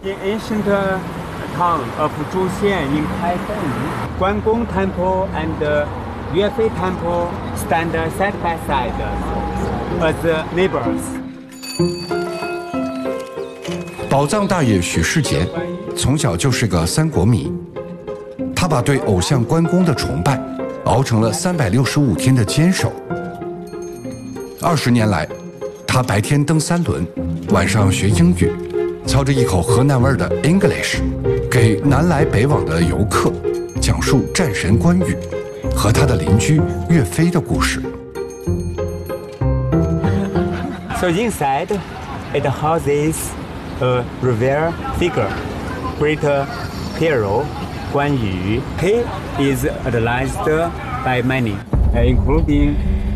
In ancient town of Zhuxian in Kaifeng, Guanggong Temple and Yuefei Temple stand side by side as neighbors. 宝藏大爷许世杰从小就是个三国迷，他把对偶像关公的崇拜熬成了365天的坚守。20年来，他白天蹬三轮，晚上学英语，操着一口河南味的 English， 给南来北往的游客讲述战神关羽和他的邻居岳飞的故事。 So inside, it houses a revered figure, great hero Guan Yu. He is idolized by many, including